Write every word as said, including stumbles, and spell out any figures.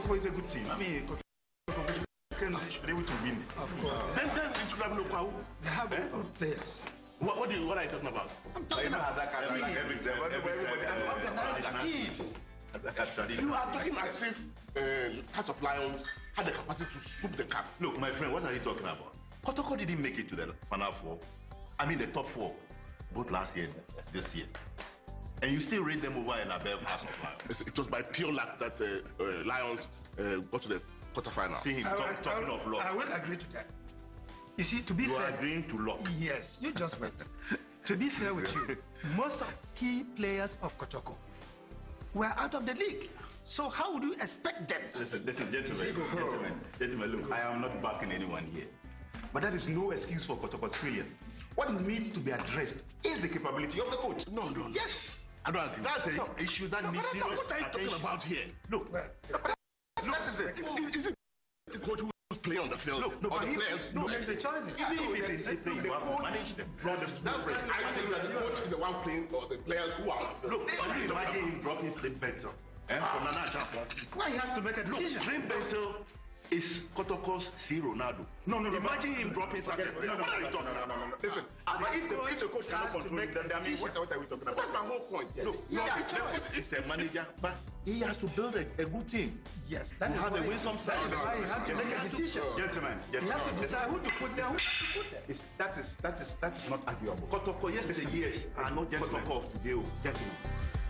Kotoko is a good team. I mean, Kotoko can be able to win. Of course. Then, then it should have Lokau. They have eh? good players. What, what, do you, what are you talking about? I'm talking about teams. Organized teams. You are talking as if uh, House of Lions had the capacity to swoop the cup. Look, my friend, what are you talking about? Kotoko didn't make it to the final four. I mean, the top four, both last year and this year. And you still rate them over and above House of Lions. It was by pure luck that uh, uh, Lions uh, got to the quarterfinal. See him talk, will, talking of luck. I will agree to that. You see, to be you fair... You are agreeing to luck. Yes, you just wait. To be fair with you, most of key players of Kotoko were out of the league. So how would you expect them? Listen, listen, gentlemen, gentlemen, gentlemen, look, I am not backing anyone here. But that is no excuse for Kotoko's failures. What needs to be addressed is the capability of the coach. No, no, no. Yes. I don't agree. That's an no. issue that no, needs serious What are you attention. talking about here? Look, well, that is it. Is it the coach who's playing on the field? Look, no, or but the he, players? No, makes the choices. Even if it's a thing, you have to manage them. I think that the coach is the one playing or the players who are on the field. Look, can you imagine him dropping Slim Bentel? Eh? Ah. Why he has to make a decision? Slim Bentel is Kotoko's C. Ronaldo. No, no, no. Imagine him dropping something. No, no, What are you talking no, no, no, no. Listen, but if the, if the coach cannot control it, then I mean, what, what are we talking about? That's my whole point. Look, no, it's a manager, but he has to build a, a good team. Yes, that to is have why a winsome side. That is why he has to make a decision. Gentlemen, He has to decide who to put there, who to put there. It's, that is that is that is not arguable. Kotoko yesterday years are not Kotoko of today. Gentlemen.